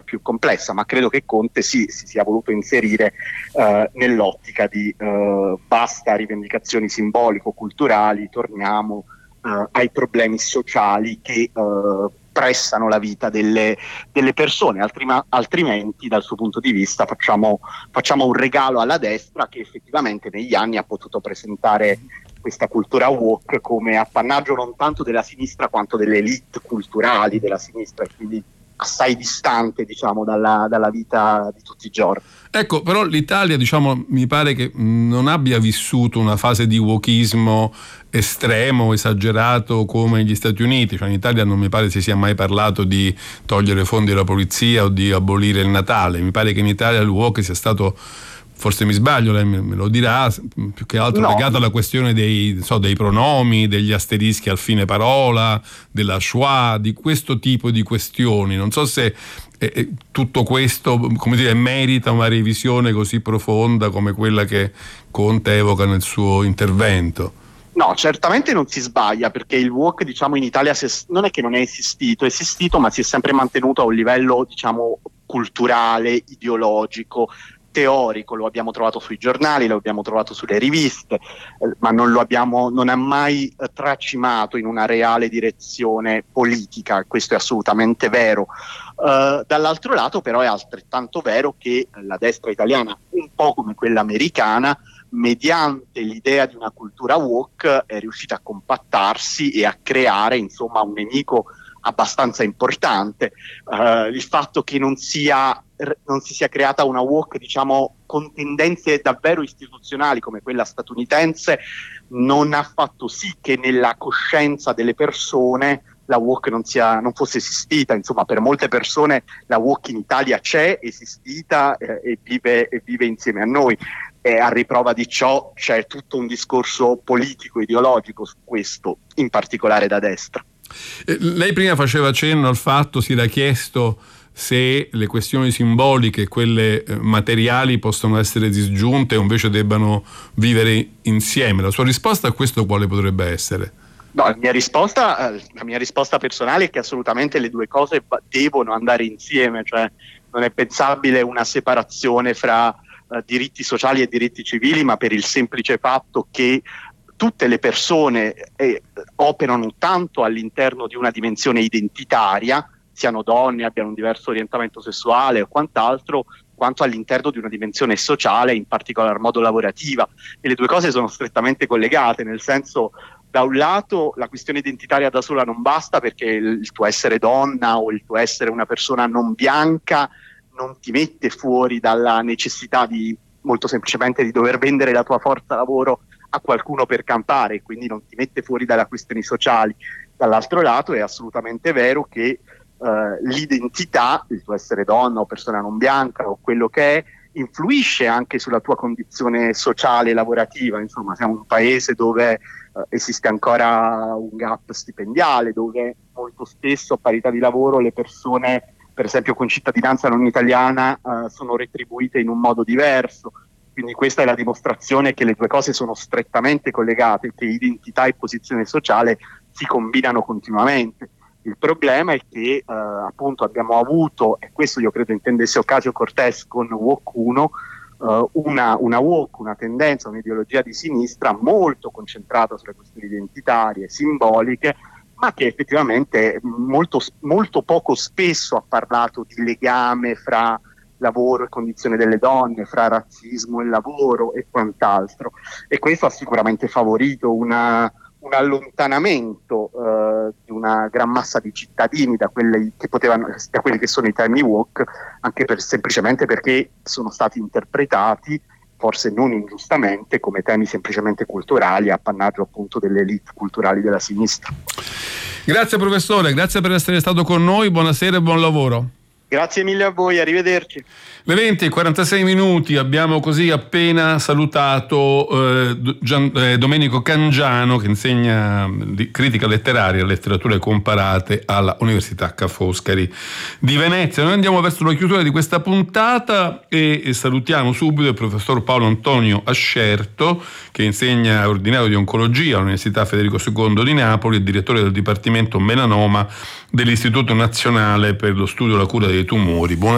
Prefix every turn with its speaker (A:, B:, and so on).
A: più complessa, ma credo che Conte si sia voluto inserire nell'ottica di basta rivendicazioni simbolico-culturali, torniamo ai problemi sociali che pressano la vita delle persone, altrimenti dal suo punto di vista facciamo un regalo alla destra, che effettivamente negli anni ha potuto presentare questa cultura woke come appannaggio non tanto della sinistra quanto delle elite culturali della sinistra, e quindi assai distante, diciamo, dalla vita di tutti i giorni.
B: Ecco, però l'Italia, diciamo, mi pare che non abbia vissuto una fase di wokismo estremo, esagerato come gli Stati Uniti. Cioè in Italia non mi pare si sia mai parlato di togliere fondi alla polizia o di abolire il Natale. Mi pare che in Italia il woke sia stato, forse mi sbaglio, lei me lo dirà, più che altro legato alla questione dei pronomi, degli asterischi al fine parola, della Shoah, di questo tipo di questioni. Non so se tutto questo, come dire, merita una revisione così profonda come quella che Conte evoca nel suo intervento.
A: No, certamente non si sbaglia, perché il woke, diciamo, in Italia non è che non è esistito, ma si è sempre mantenuto a un livello, diciamo, culturale, ideologico, teorico. Lo abbiamo trovato sui giornali, lo abbiamo trovato sulle riviste, ma non ha mai tracimato in una reale direzione politica. Questo è assolutamente vero. Dall'altro lato però è altrettanto vero che la destra italiana, un po' come quella americana, mediante l'idea di una cultura woke è riuscita a compattarsi e a creare, insomma, un nemico abbastanza importante. Il fatto che non si sia creata una woke, diciamo, con tendenze davvero istituzionali come quella statunitense, non ha fatto sì che nella coscienza delle persone la woke non fosse esistita. Insomma, per molte persone la woke in Italia c'è, esistita e vive insieme a noi. E a riprova di ciò c'è tutto un discorso politico, ideologico su questo, in particolare da destra.
B: Lei prima faceva cenno al fatto, si era chiesto se le questioni simboliche e quelle materiali possono essere disgiunte o invece debbano vivere insieme. La sua risposta a questo quale potrebbe essere?
A: No, la mia risposta personale è che assolutamente le due cose devono andare insieme, cioè non è pensabile una separazione fra diritti sociali e diritti civili, ma per il semplice fatto che tutte le persone operano tanto all'interno di una dimensione identitaria, siano donne, abbiano un diverso orientamento sessuale o quant'altro, quanto all'interno di una dimensione sociale, in particolar modo lavorativa. E le due cose sono strettamente collegate, nel senso, da un lato la questione identitaria da sola non basta, perché il tuo essere donna o il tuo essere una persona non bianca non ti mette fuori dalla necessità molto semplicemente di dover vendere la tua forza lavoro a qualcuno per campare, quindi non ti mette fuori dalle questioni sociali. Dall'altro lato è assolutamente vero che l'identità, il tuo essere donna o persona non bianca o quello che è, influisce anche sulla tua condizione sociale e lavorativa. Insomma, siamo un paese dove esiste ancora un gap stipendiale, dove molto spesso a parità di lavoro le persone, per esempio con cittadinanza non italiana, sono retribuite in un modo diverso. Quindi questa è la dimostrazione che le due cose sono strettamente collegate, che identità e posizione sociale si combinano continuamente. Il problema è che appunto abbiamo avuto, e questo io credo intendesse Ocasio-Cortez con Woke 1, una tendenza, un'ideologia di sinistra molto concentrata sulle questioni identitarie, simboliche, ma che effettivamente molto, molto poco spesso ha parlato di legame fra lavoro e condizione delle donne, fra razzismo e lavoro e quant'altro. E questo ha sicuramente favorito un allontanamento di una gran massa di cittadini da quelli che sono i temi woke, anche semplicemente perché sono stati interpretati, forse non ingiustamente, come temi semplicemente culturali, appannaggio appunto delle elite culturali della sinistra.
B: Grazie professore, grazie per essere stato con noi, buonasera e buon lavoro.
A: Grazie mille a voi, arrivederci.
B: Le 20:46, abbiamo così appena salutato Domenico Cangiano, che insegna critica letteraria e letterature comparate alla Università Ca' Foscari di Venezia. Noi andiamo verso la chiusura di questa puntata e salutiamo subito il professor Paolo Antonio Ascerto, che insegna ordinario di oncologia all'Università Federico II di Napoli e direttore del Dipartimento Melanoma dell'Istituto Nazionale per lo Studio e la Cura dei Tumori.